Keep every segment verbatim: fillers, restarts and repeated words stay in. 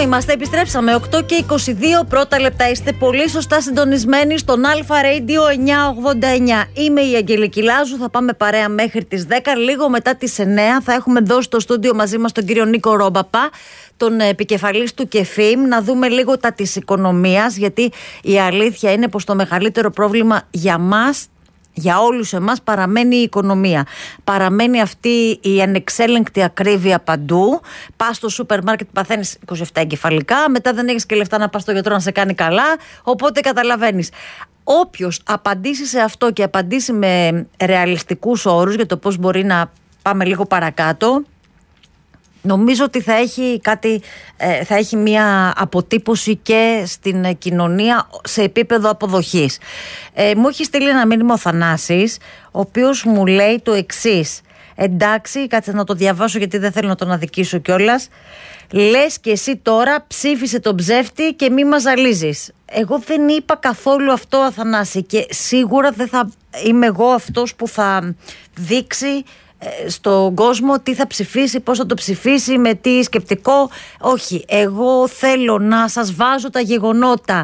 Εδώ είμαστε, επιστρέψαμε οκτώ και είκοσι δύο πρώτα λεπτά. Είστε πολύ σωστά συντονισμένοι στον Αλφα Radio εννιακόσια ογδόντα εννιά. Είμαι η Αγγελική Λάζου, θα πάμε παρέα μέχρι τις δέκα. Λίγο μετά τις εννέα θα έχουμε δώσει στο στούντιο μαζί μας τον κύριο Νίκο Ρόμπαπα, τον επικεφαλής του ΚΕΦΙΜ, να δούμε λίγο τα της οικονομίας, γιατί η αλήθεια είναι πως το μεγαλύτερο πρόβλημα για μας, για όλους εμάς, παραμένει η οικονομία. Παραμένει αυτή η ανεξέλεγκτη ακρίβεια παντού. Πας στο σούπερ μάρκετ, παθαίνεις είκοσι επτά εγκεφαλικά, μετά δεν έχεις και λεφτά να πας στο γιατρό να σε κάνει καλά, οπότε καταλαβαίνεις. Όποιος απαντήσει σε αυτό και απαντήσει με ρεαλιστικούς όρους για το πώς μπορεί να πάμε λίγο παρακάτω, νομίζω ότι θα έχει κάτι, θα έχει μια αποτύπωση και στην κοινωνία σε επίπεδο αποδοχής. Ε, μου έχει στείλει ένα μήνυμα ο Θανάσης, ο οποίος μου λέει το εξής. Εντάξει, κάτσε να το διαβάσω γιατί δεν θέλω να τον αδικήσω κιόλας. Λες και εσύ τώρα ψήφισε τον ψεύτη και μη μας ζαλίζεις. Εγώ δεν είπα καθόλου αυτό, Αθανάση, και σίγουρα δεν θα είμαι εγώ αυτός που θα δείξει στον κόσμο τι θα ψηφίσει, πώς θα το ψηφίσει, με τι σκεπτικό. Όχι, εγώ θέλω να σας βάζω τα γεγονότα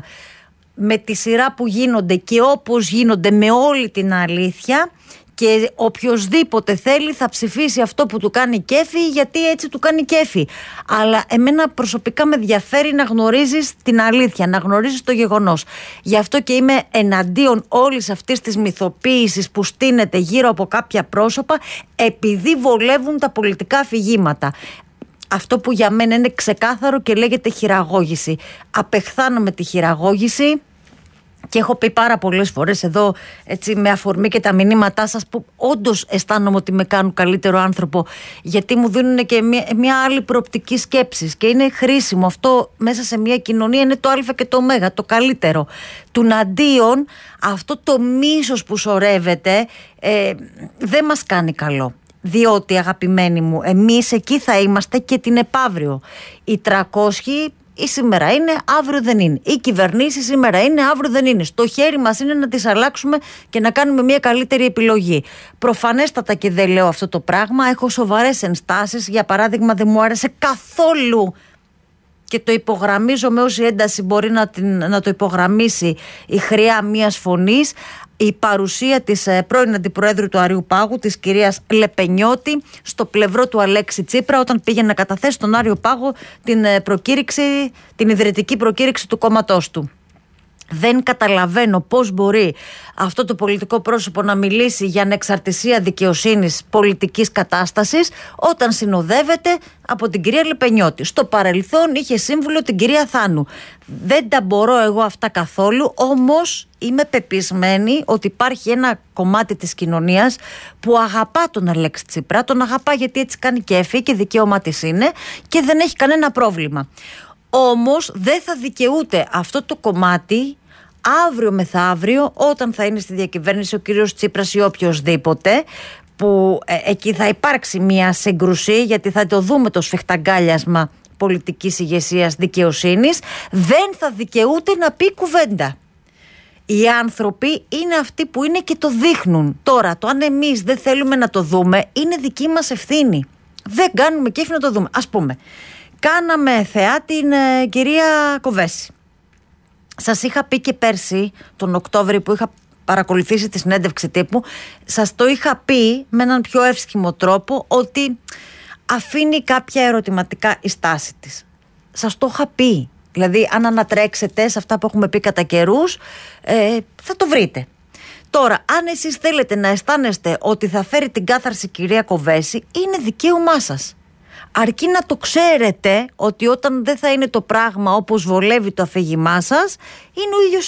με τη σειρά που γίνονται και όπως γίνονται, με όλη την αλήθεια, και οποιοσδήποτε θέλει θα ψηφίσει αυτό που του κάνει κέφι, γιατί έτσι του κάνει κέφι. Αλλά εμένα προσωπικά με ενδιαφέρει να γνωρίζεις την αλήθεια, να γνωρίζεις το γεγονός. Γι' αυτό και είμαι εναντίον όλης αυτής της μυθοποίησης που στείνεται γύρω από κάποια πρόσωπα, επειδή βολεύουν τα πολιτικά αφηγήματα. Αυτό που για μένα είναι ξεκάθαρο και λέγεται χειραγώγηση. Απεχθάνομαι τη χειραγώγηση. Και έχω πει πάρα πολλές φορές εδώ, έτσι, με αφορμή και τα μηνύματά σας, που όντως αισθάνομαι ότι με κάνουν καλύτερο άνθρωπο, γιατί μου δίνουν και μια, μια άλλη προοπτική σκέψης. Και είναι χρήσιμο αυτό μέσα σε μια κοινωνία, είναι το α και το ω, το καλύτερο. Τουναντίον, αυτό το μίσος που σωρεύεται ε, δεν μας κάνει καλό. Διότι, αγαπημένοι μου, εμείς εκεί θα είμαστε και την επαύριο. Οι τριακόσιοι ή σήμερα είναι, αύριο δεν είναι. Οι κυβερνήσεις σήμερα είναι, αύριο δεν είναι. Στο χέρι μας είναι να τις αλλάξουμε και να κάνουμε μια καλύτερη επιλογή. Προφανέστατα και δεν λέω αυτό το πράγμα. Έχω σοβαρές ενστάσεις. Για παράδειγμα, δεν μου άρεσε καθόλου, και το υπογραμμίζω με όση ένταση μπορεί να, την, να το υπογραμμίσει η χρειά μιας φωνής, η παρουσία της πρώην Αντιπροέδρου του Αριού Πάγου, της κυρίας Λεπενιώτη, στο πλευρό του Αλέξη Τσίπρα, όταν πήγε να καταθέσει στον Άριο Πάγο την προκήρυξη, την ιδρυτική προκήρυξη του κόμματός του. Δεν καταλαβαίνω πώς μπορεί αυτό το πολιτικό πρόσωπο να μιλήσει για ανεξαρτησία δικαιοσύνης πολιτικής κατάστασης όταν συνοδεύεται από την κυρία Λεπενιώτη. Στο παρελθόν είχε σύμβουλο την κυρία Θάνου. Δεν τα μπορώ εγώ αυτά καθόλου, όμως είμαι πεπισμένη ότι υπάρχει ένα κομμάτι της κοινωνίας που αγαπά τον Αλέξη Τσίπρα, τον αγαπά γιατί έτσι κάνει κέφι και δικαίωμά της είναι και δεν έχει κανένα πρόβλημα. Όμως δεν θα δικαιούται αυτό το κομμάτι αύριο μεθαύριο, όταν θα είναι στη διακυβέρνηση ο κύριος Τσίπρας ή οποιοσδήποτε, που ε, εκεί θα υπάρξει μια σύγκρουση, γιατί θα το δούμε το σφιχταγκάλιασμα πολιτικής ηγεσίας δικαιοσύνης, δεν θα δικαιούται να πει κουβέντα. Οι άνθρωποι είναι αυτοί που είναι και το δείχνουν. Τώρα, το αν εμείς δεν θέλουμε να το δούμε είναι δική μας ευθύνη. Δεν κάνουμε κέφι να το δούμε. Ας πούμε, κάναμε θεά την ε, κυρία Κοβέση. Σας είχα πει και πέρσι, τον Οκτώβρη, που είχα παρακολουθήσει τη συνέντευξη τύπου, σας το είχα πει με έναν πιο εύσχυμο τρόπο, ότι αφήνει κάποια ερωτηματικά η στάση της. Σας το είχα πει. Δηλαδή, αν ανατρέξετε σε αυτά που έχουμε πει κατά καιρούς, ε, θα το βρείτε. Τώρα, αν εσείς θέλετε να αισθάνεστε ότι θα φέρει την κάθαρση κυρία Κοβέση, είναι δικαίωμά σας. Αρκεί να το ξέρετε ότι όταν δεν θα είναι το πράγμα όπως βολεύει το αφήγημά σας, είναι ο ίδιος